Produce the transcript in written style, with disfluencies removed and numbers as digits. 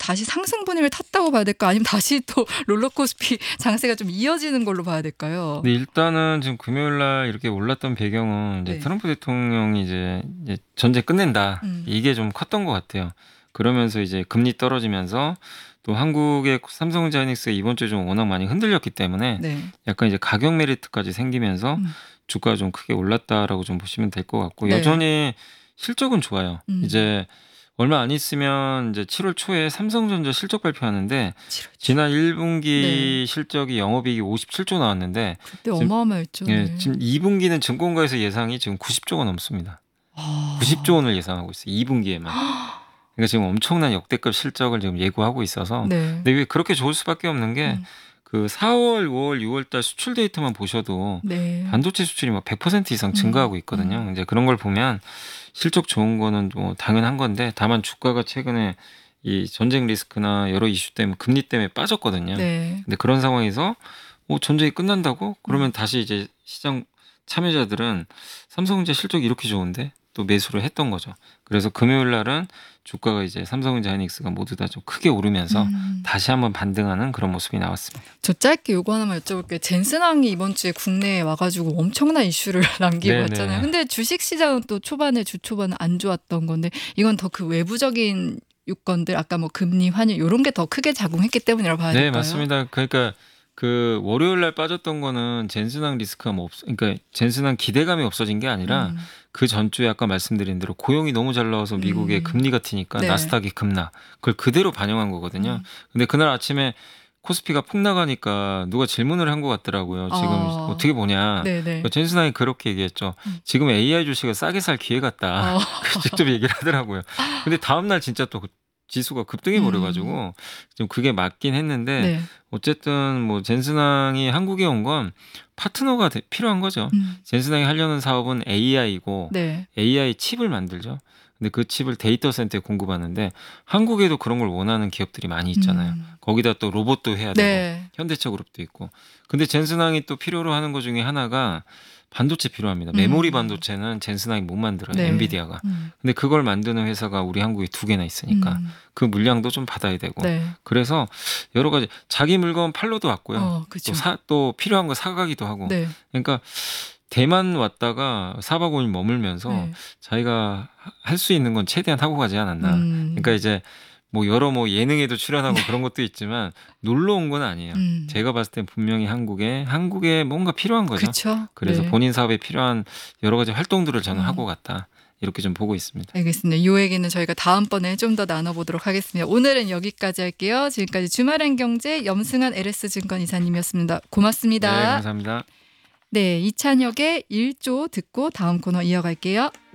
다시 상승 분위기를 탔다고 봐야 될까? 아니면 다시 또 롤러코스피 장세가 좀 이어지는 걸로 봐야 될까요? 근데 일단은 지금 금요일 날 이렇게 올랐던 배경은 이제 네. 트럼프 대통령이 이제 전쟁 끝낸다. 이게 좀 컸던 것 같아요. 그러면서 이제 금리 떨어지면서 또 한국의 삼성전자 하이닉스가 이번 주에 좀 워낙 많이 흔들렸기 때문에 네. 약간 이제 가격 메리트까지 생기면서 주가가 좀 크게 올랐다라고 좀 보시면 될 것 같고 네. 여전히 실적은 좋아요. 이제 얼마 안 있으면 이제 7월 초에 삼성전자 실적 발표하는데 지난 1분기 네. 실적이 영업이익이 57조 나왔는데 그때 지금, 어마어마했죠. 예, 네. 지금 2분기는 증권가에서 예상이 지금 90조가 넘습니다. 아. 90조 원을 예상하고 있어요. 2분기에만. 그러니까 지금 엄청난 역대급 실적을 지금 예고하고 있어서 네. 근데 왜 그렇게 좋을 수밖에 없는 게 그 4월, 5월, 6월 달 수출 데이터만 보셔도 네. 반도체 수출이 막 100% 이상 증가하고 있거든요. 이제 그런 걸 보면 실적 좋은 거는 뭐 당연한 건데 다만 주가가 최근에 이 전쟁 리스크나 여러 이슈 때문에 금리 때문에 빠졌거든요. 네. 근데 그런 상황에서 전쟁이 끝난다고? 그러면 다시 이제 시장 참여자들은 삼성전자 실적이 이렇게 좋은데 또 매수를 했던 거죠. 그래서 금요일 날은 주가가 이제 삼성전자 하이닉스가 모두 다 좀 크게 오르면서 다시 한번 반등하는 그런 모습이 나왔습니다. 저 짧게 요거 하나만 여쭤볼게요. 젠슨항이 이번 주에 국내에 와가지고 엄청난 이슈를 남기고 네네. 왔잖아요. 근데 주식시장은 또 주 초반에 안 좋았던 건데 이건 더 그 외부적인 요건들 아까 뭐 금리 환율 이런 게 더 크게 작용했기 때문이라고 봐야 네, 될까요? 맞습니다. 그러니까 그 월요일 날 빠졌던 거는 젠슨항 리스크가 그러니까 젠슨항 기대감이 없어진 게 아니라 그 전주에 아까 말씀드린 대로 고용이 너무 잘 나와서 미국의 금리가 튀니까 네. 나스닥이 급락. 그걸 그대로 반영한 거거든요. 근데 그날 아침에 코스피가 폭 나가니까 누가 질문을 한 것 같더라고요. 지금 어떻게 보냐. 네네. 젠슨항이 그렇게 얘기했죠. 지금 AI 주식을 싸게 살 기회 같다. 직접 얘기를 하더라고요. 근데 다음날 진짜 또 지수가 급등해 버려가지고 좀 그게 맞긴 했는데 네. 어쨌든 뭐 젠슨항이 한국에 온 건 파트너가 필요한 거죠. 젠슨항이 하려는 사업은 AI이고 네. AI 칩을 만들죠. 근데 그 칩을 데이터 센터에 공급하는데 한국에도 그런 걸 원하는 기업들이 많이 있잖아요. 거기다 또 로봇도 해야 되고 네. 현대차 그룹도 있고. 근데 젠슨항이 또 필요로 하는 것 중에 하나가 반도체 필요합니다. 메모리 반도체는 젠슨항이 못 만들어요. 네. 엔비디아가. 근데 그걸 만드는 회사가 우리 한국에 2개나 있으니까 그 물량도 좀 받아야 되고. 네. 그래서 여러 가지 자기 물건 팔러도 왔고요. 그쵸. 또 필요한 거 사가기도 하고. 네. 그러니까 대만 왔다가 4박 5일 머물면서 네. 자기가 할 수 있는 건 최대한 하고 가지 않았나. 그러니까 이제 뭐 여러 예능에도 출연하고 그런 것도 있지만 놀러 온 건 아니에요. 제가 봤을 땐 분명히 한국에 뭔가 필요한 거죠. 그쵸? 그래서 네. 본인 사업에 필요한 여러 가지 활동들을 저는 하고 갔다. 이렇게 좀 보고 있습니다. 알겠습니다. 이 얘기는 저희가 다음번에 좀 더 나눠보도록 하겠습니다. 오늘은 여기까지 할게요. 지금까지 주말엔 경제 염승한 LS증권 이사님이었습니다. 고맙습니다. 네, 감사합니다. 네, 이찬혁의 1조 듣고 다음 코너 이어갈게요.